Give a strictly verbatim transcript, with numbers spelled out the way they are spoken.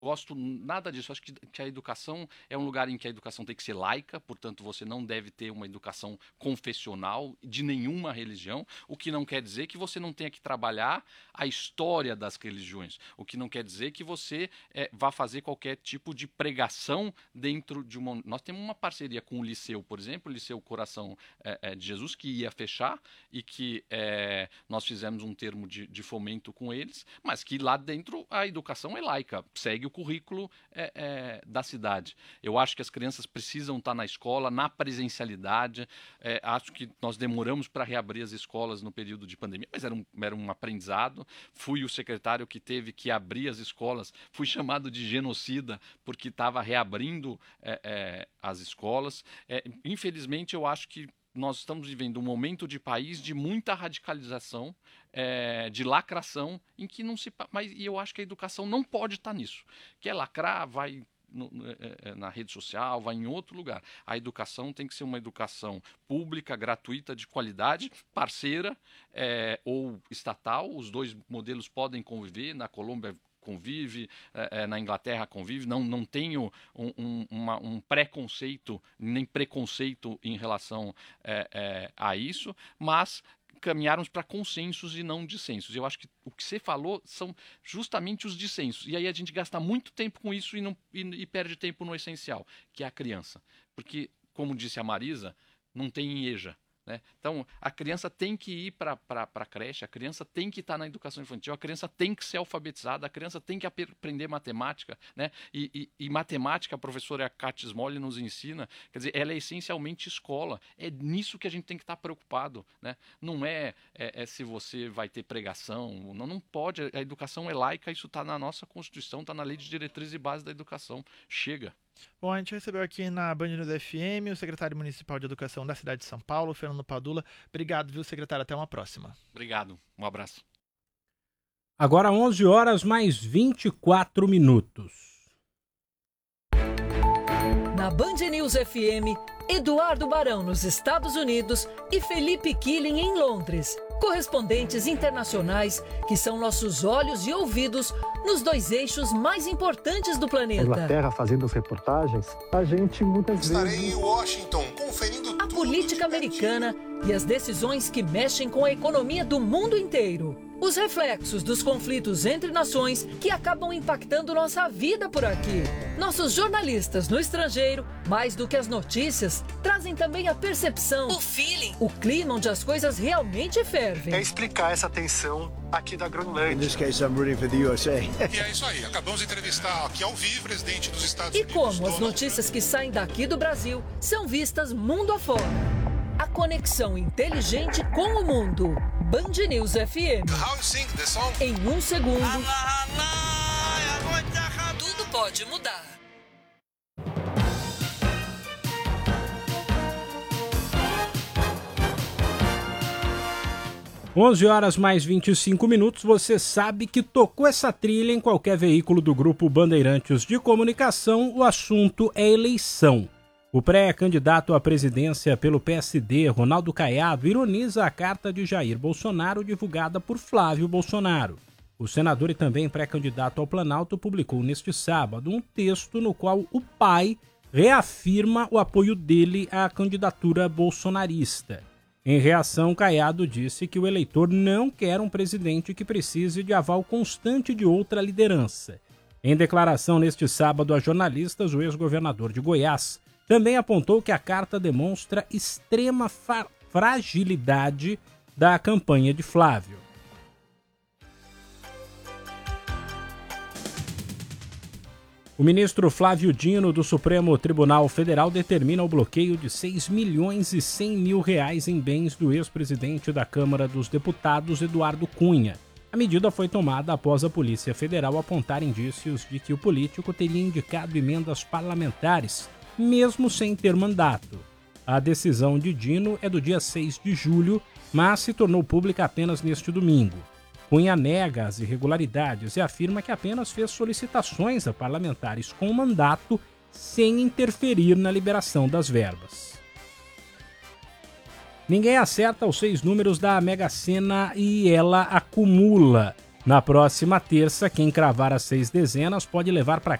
gosto nada disso. Acho que, que a educação é um lugar em que a educação tem que ser laica, portanto você não deve ter uma educação confessional de nenhuma religião, o que não quer dizer que você não tenha que trabalhar a história das religiões, o que não quer dizer que você é, vá fazer qualquer tipo de pregação dentro de uma... Nós temos uma parceria com o Liceu, por exemplo, o Liceu Coração é, é, de Jesus, que ia fechar e que é, nós fizemos um termo de, de fomento com eles, mas que lá dentro a educação é laica, segue o currículo é, é, da cidade. Eu acho que as crianças precisam estar na escola, na presencialidade. É, acho que nós demoramos para reabrir as escolas no período de pandemia, mas era um, era um aprendizado. Fui o secretário que teve que abrir as escolas, fui chamado de genocida porque estava reabrindo é, é, as escolas. É, infelizmente, eu acho que nós estamos vivendo um momento de país de muita radicalização, é, de lacração, em que não se... Mas e eu acho que a educação não pode estar nisso. Quer lacrar, vai no, é, na rede social, vai em outro lugar. A educação tem que ser uma educação pública, gratuita, de qualidade, parceira é, ou estatal. Os dois modelos podem conviver. Na Colômbia convive, é, na Inglaterra convive, não, não tenho um, um, uma, um preconceito, nem preconceito em relação é, é, a isso, mas caminharmos para consensos e não dissensos. Eu acho que o que você falou são justamente os dissensos, e aí a gente gasta muito tempo com isso e, não, e, e perde tempo no essencial, que é a criança. Porque, como disse a Marisa, não tem EJA. Né? Então, a criança tem que ir para a creche, a criança tem que estar na educação infantil, a criança tem que ser alfabetizada, a criança tem que aprender matemática. Né? E, e, e matemática, a professora Cátia Smolli nos ensina, quer dizer, ela é essencialmente escola. É nisso que a gente tem que estar preocupado. Né? Não é, é, é se você vai ter pregação, não, não pode. A educação é laica, isso está na nossa Constituição, está na Lei de Diretrizes e Bases da Educação. Chega. Bom, a gente recebeu aqui na Band News F M o secretário municipal de educação da cidade de São Paulo, Fernando Padula. Obrigado, viu, secretário? Até uma próxima. Obrigado. Um abraço. Agora onze horas mais vinte e quatro minutos. Na Band News F M, Eduardo Barão nos Estados Unidos e Felipe Killing em Londres. Correspondentes internacionais que são nossos olhos e ouvidos nos dois eixos mais importantes do planeta. Inglaterra fazendo as reportagens, a gente muitas Estarei vezes... em Washington conferindo a política americana e as decisões que mexem com a economia do mundo inteiro. Os reflexos dos conflitos entre nações que acabam impactando nossa vida por aqui. Nossos jornalistas no estrangeiro, mais do que as notícias, trazem também a percepção, o feeling, o clima onde as coisas realmente fervem. É explicar essa tensão aqui da Groenlândia. In this case, I'm rooting for the U S A. E é isso aí, acabamos de entrevistar aqui ao vivo o presidente dos Estados E Unidos. como as notícias que saem daqui do Brasil são vistas mundo afora. A conexão inteligente com o mundo. Band News F M. How you sing the song? Em um segundo, tudo pode mudar. onze horas mais vinte e cinco minutos. Você sabe que tocou essa trilha em qualquer veículo do Grupo Bandeirantes de Comunicação, o assunto é eleição. O pré-candidato à presidência pelo P S D, Ronaldo Caiado, ironiza a carta de Jair Bolsonaro divulgada por Flávio Bolsonaro. O senador e também pré-candidato ao Planalto publicou neste sábado um texto no qual o pai reafirma o apoio dele à candidatura bolsonarista. Em reação, Caiado disse que o eleitor não quer um presidente que precise de aval constante de outra liderança. Em declaração neste sábado a jornalistas, o ex-governador de Goiás também apontou que a carta demonstra extrema fa- fragilidade da campanha de Flávio. O ministro Flávio Dino, do Supremo Tribunal Federal, determina o bloqueio de seis milhões e cem mil reais em bens do ex-presidente da Câmara dos Deputados, Eduardo Cunha. A medida foi tomada após a Polícia Federal apontar indícios de que o político teria indicado emendas parlamentares, mesmo sem ter mandato. A decisão de Dino é do dia seis de julho, mas se tornou pública apenas neste domingo. Cunha nega as irregularidades e afirma que apenas fez solicitações a parlamentares com mandato sem interferir na liberação das verbas. Ninguém acerta os seis números da Mega Sena e ela acumula. Na próxima terça, quem cravar as seis dezenas pode levar para